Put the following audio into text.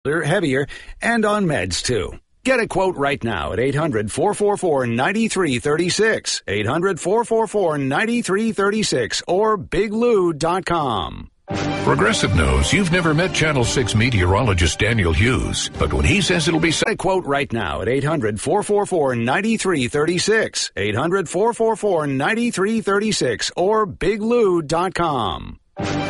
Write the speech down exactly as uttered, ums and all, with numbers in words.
heavier, and on meds too. Get a quote right now at eight hundred, four four four, nine three three six, eight hundred, four four four, nine three three six, or big lou dot com. Progressive knows you've never met Channel six meteorologist Daniel Hughes, but when he says it'll be... Get a quote right now at eight hundred, four four four, nine three three six, eight hundred, four four four, nine three three six, or big lou dot com.